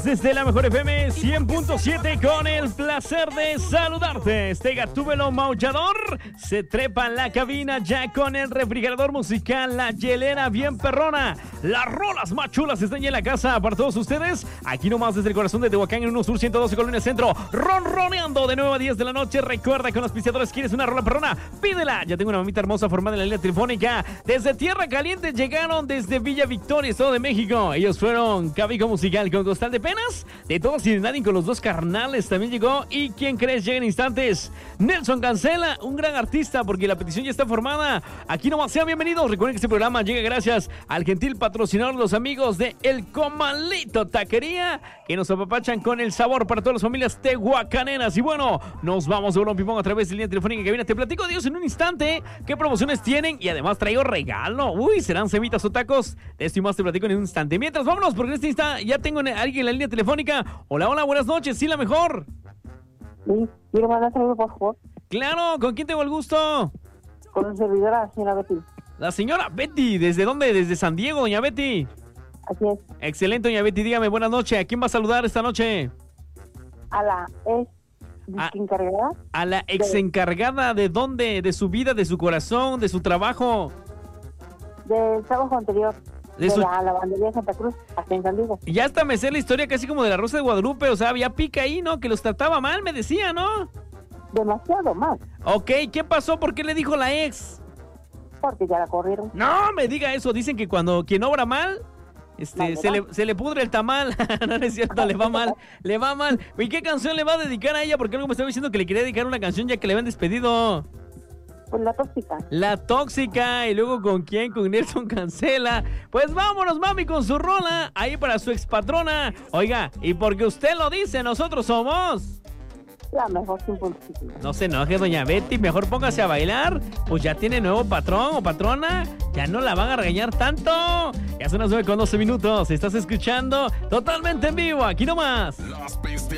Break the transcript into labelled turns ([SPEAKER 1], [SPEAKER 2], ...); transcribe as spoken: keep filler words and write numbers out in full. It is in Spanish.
[SPEAKER 1] desde la Mejor F M cien punto siete con el placer de saludarte. Este gatúbelo maullador se trepa en la cabina ya con el refrigerador musical, la hielera bien perrona. Las rolas más chulas están ya en la casa para todos ustedes. Aquí nomás desde el corazón de Tehuacán en uno Sur ciento doce Colonia Centro, ronroneando de nueve a diez de la noche. Recuerda con los auspiciadores, ¿quieres una rola perrona? Pídela. Ya tengo una mamita hermosa formada en la línea telefónica. Desde Tierra Caliente llegaron desde Villa Victoria, Estado de México. Ellos fueron Cabico Musical con Costal de Penas, de todos y de nadie con los dos carnales también llegó. ¿Y quién crees? Llega en instantes Nelson Cancela, un gran artista, porque la petición ya está formada. Aquí nomás, sean bienvenidos. Recuerden que este programa llega gracias al gentil patrocinador, los amigos de El Comalito Taquería, que nos apapachan con el sabor para todas las familias tehuacaneras. Y bueno, nos vamos a Bolón Pipón a través de línea telefónica que viene. Te platico, Dios, en un instante qué promociones tienen y además traigo regalo. Uy, serán semitas o tacos. De esto y más te platico en un instante. Mientras, vámonos, porque en este instante ya tengo a alguien en la línea telefónica. Hola, hola, buenas noches. Sí, la mejor.
[SPEAKER 2] Sí, quiero mandar saludos, por favor.
[SPEAKER 1] Claro, ¿con quién tengo el gusto?
[SPEAKER 2] Con su servidora, señora Betty.
[SPEAKER 1] La señora Betty, ¿desde dónde? Desde San Diego, doña Betty.
[SPEAKER 2] Así es.
[SPEAKER 1] Excelente, doña Betty, dígame, buenas noches. ¿A quién va a saludar esta noche?
[SPEAKER 2] A la ex
[SPEAKER 1] a,
[SPEAKER 2] encargada.
[SPEAKER 1] ¿A la ex encargada de dónde? ¿De su vida, de su corazón, de su trabajo?
[SPEAKER 2] Del trabajo anterior. De, de su... la lavandería Santa Cruz, hasta en San Diego.
[SPEAKER 1] Ya hasta me sé la historia casi como de la Rosa de Guadalupe, o sea, había pica ahí, ¿no? Que los trataba mal, me decía, ¿no?
[SPEAKER 2] Demasiado mal.
[SPEAKER 1] Ok, ¿qué pasó? ¿Por qué le dijo la ex?
[SPEAKER 2] Porque ya la corrieron.
[SPEAKER 1] No, me diga eso, dicen que cuando quien obra mal, este, se le, se le pudre el tamal. No, no es cierto, le va mal, le va mal. ¿Y qué canción le va a dedicar a ella? Porque algo me estaba diciendo que le quería dedicar una canción ya que le habían despedido.
[SPEAKER 2] Pues la tóxica.
[SPEAKER 1] La tóxica. ¿Y luego con quién? Con Nelson Cancela. Pues vámonos, mami, con su rola. Ahí para su expatrona. Oiga, y porque usted lo dice, nosotros somos...
[SPEAKER 2] La mejor cien punto siete.
[SPEAKER 1] No se enoje, doña Betty. Mejor póngase a bailar. Pues ya tiene nuevo patrón o patrona. Ya no la van a regañar tanto. Ya son las nueve con doce minutos. Estás escuchando totalmente en vivo. Aquí nomás.